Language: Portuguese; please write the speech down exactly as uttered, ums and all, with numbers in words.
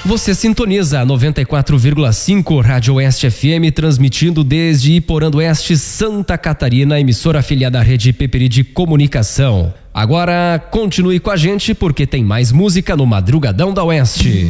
Você sintoniza a noventa e quatro vírgula cinco Rádio Oeste F M, transmitindo desde Iporã do Oeste, Santa Catarina, emissora afiliada à Rede Peperi de Comunicação. Agora continue com a gente porque tem mais música no Madrugadão da Oeste.